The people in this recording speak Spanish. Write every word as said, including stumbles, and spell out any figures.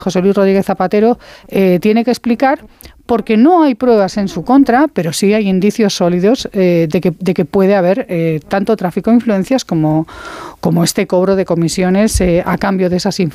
José Luis Rodríguez Zapatero eh, tiene que explicar, porque no hay pruebas en su contra, pero sí hay indicios sólidos eh, de, que, de que puede haber eh, tanto tráfico de influencias como, como este cobro de comisiones eh, a cambio de esas influencias.